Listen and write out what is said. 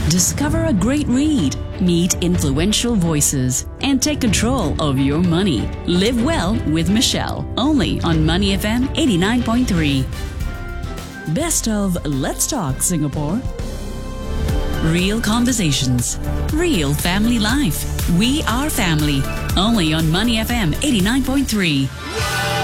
Discover a great read, meet influential voices, and take control of your money. Live well with Michelle, only on Money FM 89.3. Best of Let's Talk Singapore. Real conversations, real family life. We are family, only on Money FM 89.3.